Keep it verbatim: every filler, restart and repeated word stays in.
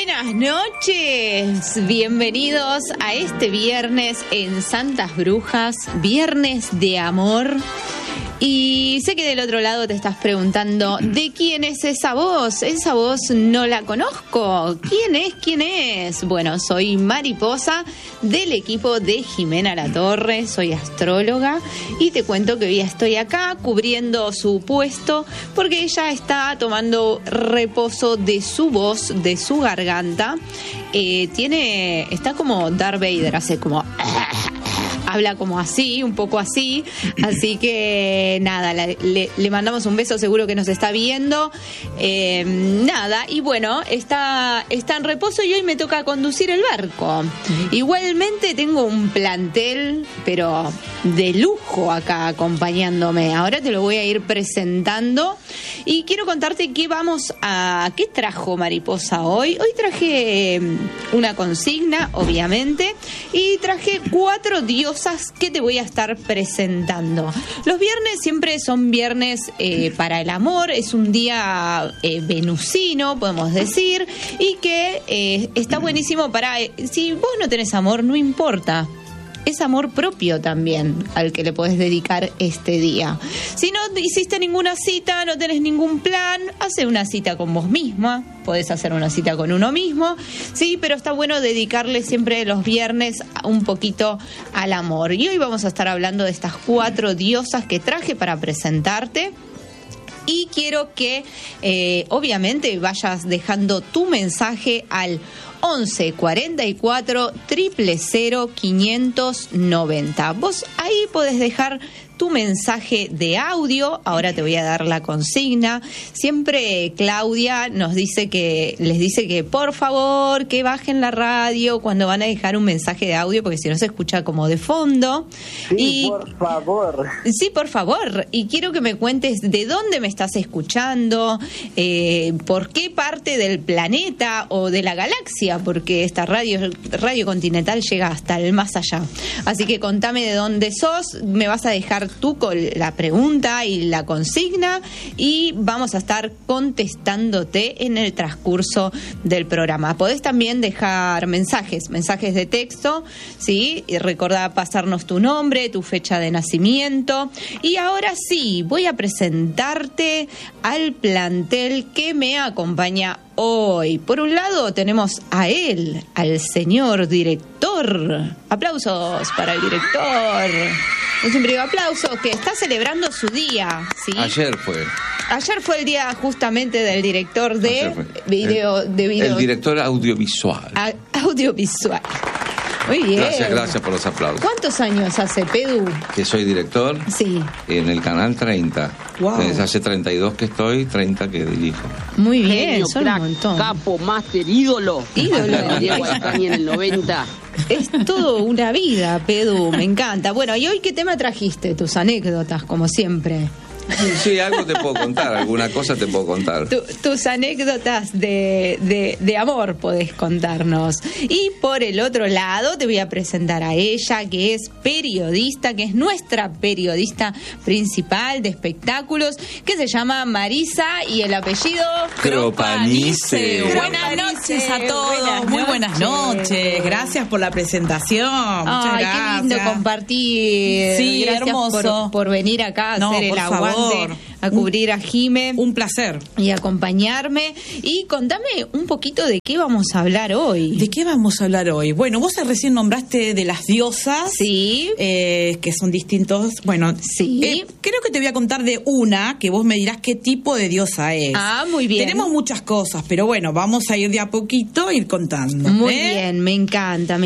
Buenas noches, bienvenidos a este viernes en Santas Brujas, viernes de amor. Y sé que del otro lado te estás preguntando, ¿de quién es esa voz? Esa voz no la conozco. ¿Quién es? ¿Quién es? Bueno, soy Mariposa del equipo de Jimena Latorre, soy astróloga y te cuento que hoy estoy acá cubriendo su puesto porque ella está tomando reposo de su voz, de su garganta. Eh, tiene, está como Darth Vader, hace como... habla como así, un poco así, así que nada, la, le, le mandamos un beso, seguro que nos está viendo, eh, nada, y bueno, está, está en reposo y hoy me toca conducir el barco. Igualmente tengo un plantel, pero de lujo acá acompañándome, ahora te lo voy a ir presentando y quiero contarte qué vamos a, qué trajo Mariposa hoy. Hoy traje una consigna, obviamente, y traje cuatro diosas que te voy a estar presentando. Los viernes siempre son viernes eh, para el amor, es un día eh, venusino, podemos decir, y que eh, está buenísimo para, eh, si vos no tenés amor, no importa. Es amor propio también al que le podés dedicar este día. Si no hiciste ninguna cita, no tenés ningún plan, hace una cita con vos misma, podés hacer una cita con uno mismo, sí, pero está bueno dedicarle siempre los viernes un poquito al amor. Y hoy vamos a estar hablando de estas cuatro diosas que traje para presentarte. Y quiero que, eh, obviamente, vayas dejando tu mensaje al once cuarenta y cuatro cero cero quinientos noventa. Vos ahí podés dejar tu mensaje de audio. Ahora te voy a dar la consigna. Siempre Claudia nos dice que, les dice que por favor que bajen la radio cuando van a dejar un mensaje de audio, porque si no se escucha como de fondo. Sí, y, por favor. Sí, por favor. Y quiero que me cuentes de dónde me estás escuchando, eh, por qué parte del planeta o de la galaxia, porque esta radio, Radio Continental llega hasta el más allá. Así que contame de dónde sos, me vas a dejar tú con la pregunta y la consigna y vamos a estar contestándote en el transcurso del programa. Podés también dejar mensajes, mensajes de texto, ¿sí? Y recordá pasarnos tu nombre, tu fecha de nacimiento. Y ahora sí, voy a presentarte al plantel que me acompaña hoy. Por un lado tenemos a él, al señor director. Aplausos para el director. Yo siempre digo aplausos, que está celebrando su día, ¿sí? Ayer fue. Ayer fue el día justamente del director de video, el, de video. El director audiovisual. A, audiovisual. Muy bien. Gracias, gracias por los aplausos. ¿Cuántos años hace, Pedu? Que soy director. Sí. En el canal treinta. Wow. Desde hace treinta y dos que estoy, treinta que dirijo. Muy bien, Genio, son crack, un montón. Capo, máster, ídolo. Ídolo. Diego Alcaña en el noventa. Es todo una vida, Pedu, me encanta. Bueno, ¿y hoy qué tema trajiste? Tus anécdotas, como siempre. Sí, sí, algo te puedo contar, alguna cosa te puedo contar. Tu, tus anécdotas de, de, de amor podés contarnos. Y por el otro lado te voy a presentar a ella, que es periodista, que es nuestra periodista principal de espectáculos, que se llama Marisa y el apellido Cropanice. Buenas noches a todos, buenas muy buenas noches. Gracias por la presentación. Muchas Ay, gracias. qué lindo compartir. Sí, gracias hermoso. Por, por venir acá a No, hacer el por aguante, favor. a cubrir a Jime. Un placer. Y acompañarme. Y contame un poquito de qué vamos a hablar hoy. ¿De qué vamos a hablar hoy? Bueno, vos recién nombraste de las diosas. Sí. Eh, que son distintos. Bueno, sí. Eh, creo que te voy a contar de una que vos me dirás qué tipo de diosa es. Ah, muy bien. Tenemos muchas cosas, pero bueno, vamos a ir de a poquito, ir contando. Muy ¿eh? bien, me encanta. Me